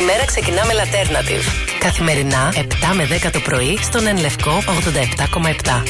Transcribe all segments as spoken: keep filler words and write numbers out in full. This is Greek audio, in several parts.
μέρα ξεκινά με Alternative. Καθημερινά επτά με δέκα το πρωί στον Εν Λευκό ογδόντα επτά κόμμα επτά.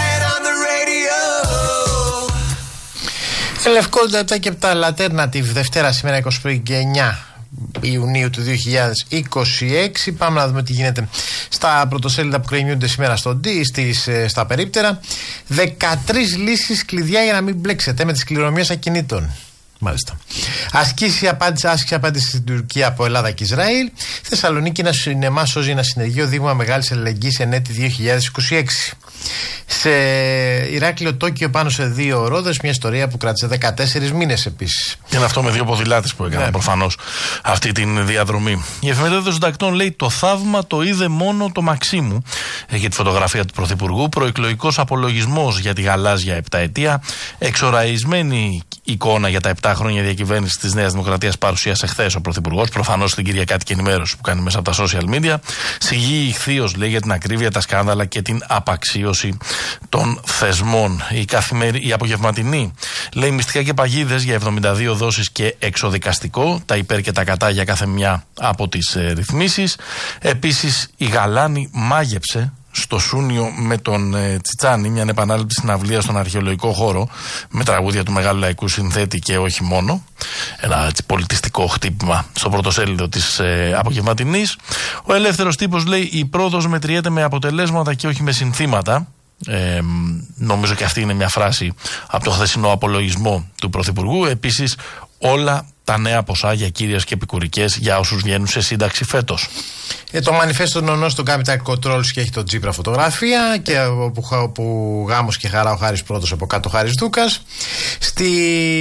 Εν Λευκό ογδόντα επτά και επτά Alternative, Δευτέρα σήμερα είκοσι εννιά Ιουνίου του δύο χιλιάδες είκοσι έξι. Πάμε να δούμε τι γίνεται στα πρωτοσέλιδα που κρεμιούνται σήμερα στο D, στις, στα περίπτερα. δεκατρείς λύσεις κλειδιά για να μην μπλέξετε με τις κληρονομιές ακινήτων. Μάλιστα. Ασκήσει απάντηση, άσκηση απάντηση στην Τουρκία από Ελλάδα και Ισραήλ. Θεσσαλονίκη, ένα σινεμά σώζει ένα συνεργείο δείγμα μεγάλης αλληλεγγύης εν έτη δύο χιλιάδες είκοσι έξι. Σε Ηράκλειο Τόκιο πάνω σε δύο ρόδες, μια ιστορία που κράτησε δεκατέσσερις μήνες επίσης. Και είναι αυτό με δύο ποδηλάτες που έκαναν, ναι, προφανώς αυτή την διαδρομή. Η εφημερίδα των συντακτών λέει: το θαύμα το είδε μόνο το Μαξίμου. Για τη φωτογραφία του Πρωθυπουργού, προεκλογικός απολογισμός για τη γαλάζια επταετία, εξοραϊσμένη εικόνα για τα επτά χρόνια διακυβέρνηση της Νέας Δημοκρατίας παρουσίασε χθες ο Πρωθυπουργός, προφανώς στην Κυριακάτικη ενημέρωση που κάνει μέσα από τα social media. Σιγή ηχθείως λέει για την ακρίβεια, τα σκάνδαλα και την απαξίωση των θεσμών. Η, καθημερι... η απογευματινή λέει: μυστικά και παγίδες για εβδομήντα δύο δόσεις και εξοδικαστικό, τα υπέρ και τα κατά για κάθε μια από τις ε, ρυθμίσεις. Επίσης η Γαλάνη μάγεψε στο Σούνιο με τον ε, Τσιτσάνι, μια επανάληψη συναυλία στον αρχαιολογικό χώρο με τραγούδια του μεγάλου λαϊκού συνθέτη και όχι μόνο. Ένα έτσι, πολιτιστικό χτύπημα στο πρωτοσέλιδο της ε, απογευματινής. Ο Ελεύθερος Τύπος λέει: η πρόοδος μετριέται με αποτελέσματα και όχι με συνθήματα. Ε, νομίζω και αυτή είναι μια φράση από το χθεσινό απολογισμό του Πρωθυπουργού. Επίσης, όλα τα νέα ποσά για κύριες και επικουρικές για όσους βγαίνουν σε σύνταξη φέτος. Ε, το μανιφέστο νονός του Capital Controls και έχει τον Τζίπρα φωτογραφία και όπου, όπου γάμος και χαρά ο Χάρης Πρώτος, από κάτω Χάρης Δούκας. Στη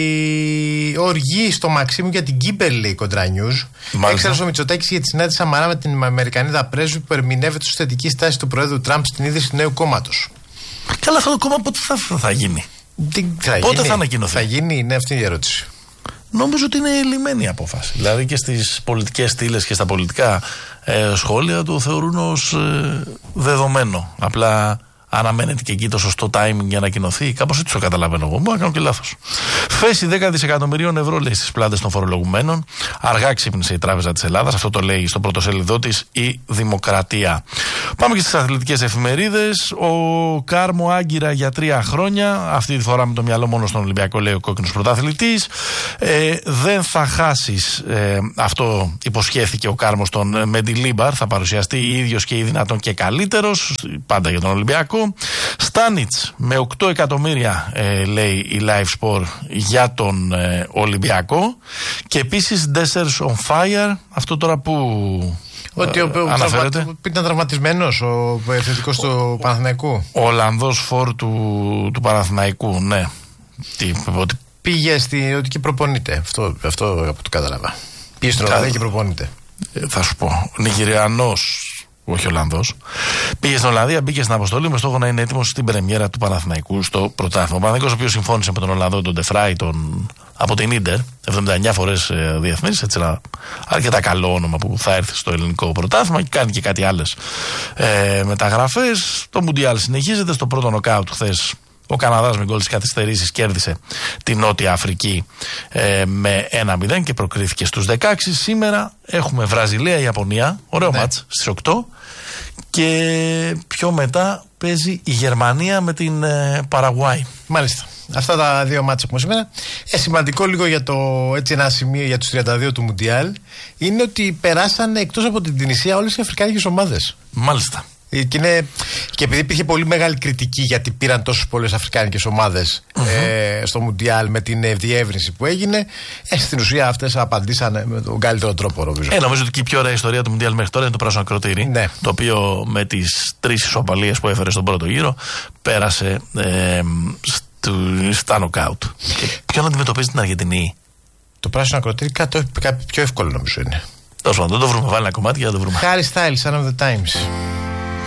οργή στο Μαξίμου για την Κίμπερλι Κοντρά News. Έξερε ο Μητσοτάκης για τη συνάντηση Σαμαρά με την Αμερικανίδα πρέσβη που ερμηνεύεται ως θετική στάση του Προέδρου Τραμπ στην ίδρυση του νέου κόμματος. Καλά, αυτό το κόμμα πότε θα, θα γίνει. Τι, θα πότε γίνει, θα ανακοινωθεί. Θα γίνει, είναι αυτή η ερώτηση. Νομίζω ότι είναι λυμμένη η απόφαση. Δηλαδή και στις πολιτικές στήλες και στα πολιτικά ε, σχόλια το θεωρούν ως ε, δεδομένο. Απλά αναμένεται και εκεί το σωστό timing για να ανακοινωθεί. Κάπως έτσι το καταλαβαίνω εγώ. Μπορεί να κάνω και λάθος. Θέση δέκα δισεκατομμυρίων ευρώ λέει στις πλάτες των φορολογουμένων. Αργά ξύπνησε η Τράπεζα της Ελλάδας. Αυτό το λέει στο πρωτοσέλιδό της η Δημοκρατία. Πάμε και στις αθλητικές εφημερίδες. Ο Κάρμο Άγκυρα για τρία χρόνια. Αυτή τη φορά με το μυαλό μόνο στον Ολυμπιακό, λέει ο κόκκινος πρωταθλητής. Ε, δεν θα χάσεις. Ε, αυτό υποσχέθηκε ο Κάρμο στον Μεντιλίμπαρ. Θα παρουσιαστεί ίδιος και ή δυνατόν και καλύτερος. Πάντα για τον Ολυμπιακό. Στάνιτς με οκτώ εκατομμύρια ε, λέει η Live Sport για τον ε, Ολυμπιακό. Και επίσης Dessers on Fire. Αυτό τώρα που ότι ο, ο, αναφέρεται. Τραυμα, ήταν τραυματισμένος ο επιθετικός του Παναθηναϊκού. Ο Ολλανδός φορ του, του Παναθηναϊκού, ναι. Τι, ότι πήγε στη, ότι και προπονείται. Αυτό, αυτό από το κατάλαβα. Πήγε στην Ολλανδία και προπονείται. Ε, θα σου πω. Νιγηριανός, όχι Ολλανδός. Πήγε στην Ολλανδία, μπήκε στην αποστολή με στόχο να είναι έτοιμος στην πρεμιέρα του Παναθηναϊκού στο πρωτάθλημα. Ο Παναθηναϊκός, ο οποίος συμφώνησε με τον Ολλανδό, τον Ντεφράι, τον, από την Ίντερ, εβδομήντα εννιά φορές ε, διεθνής, έτσι ένα αρκετά καλό όνομα που θα έρθει στο ελληνικό πρωτάθλημα και κάνει και κάτι άλλες ε, μεταγραφές. Το Μουντιάλ συνεχίζεται. Στο πρώτο νοκάουτ χθες ο Καναδάς με γκολ στις καθυστερήσεις κέρδισε την Νότια Αφρική ε, με ένα μηδέν και προκρίθηκε στους δεκαέξι. Σήμερα έχουμε Βραζιλία-Ιαπωνία, ωραίο ναι. μάτς στις οκτώ. Και πιο μετά παίζει η Γερμανία με την ε, Παραγουάη. Μάλιστα. Αυτά τα δύο μάτς έχουμε σήμερα. Ε, σημαντικό λίγο για το έτσι ένα σημείο για τους τριάντα δύο του Μουντιάλ είναι ότι περάσαν εκτός από την Τινησία όλες οι αφρικάνικες ομάδες. Μάλιστα. Και, είναι, και επειδή υπήρχε πολύ μεγάλη κριτική γιατί πήραν τόσες πολλές αφρικάνικες ομάδες mm-hmm. ε, στο Μουντιάλ με την διεύρυνση που έγινε, ε, στην ουσία αυτές απαντήσαν με τον καλύτερο τρόπο, νομίζω. Ε, νομίζω ότι και η πιο ωραία ιστορία του Μουντιάλ μέχρι τώρα είναι το πράσινο ακροτήρι. Ναι. Το οποίο με τις τρεις ισοπαλίες που έφερε στον πρώτο γύρο πέρασε ε, στου, στα νοκάουτ. Και ποιον αντιμετωπίζει την Αργεντινή? Το πράσινο ακροτήρι κάτι, κάτι πιο εύκολο νομίζω είναι. Τόσο, δεν το βρούμε, βάλει ένα κομμάτι για να το βρούμε. Harry Styles, Son of the Times.